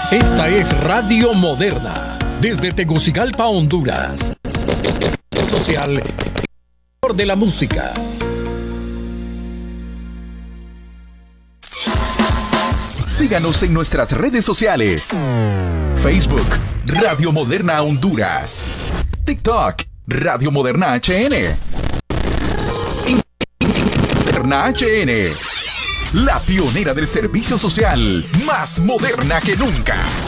Esta es Radio Moderna, desde Tegucigalpa, Honduras. Social de la música. Síganos en nuestras redes sociales. Facebook, Radio Moderna Honduras. TikTok, Radio Moderna HN. Moderna HN. La pionera del servicio social, más moderna que nunca.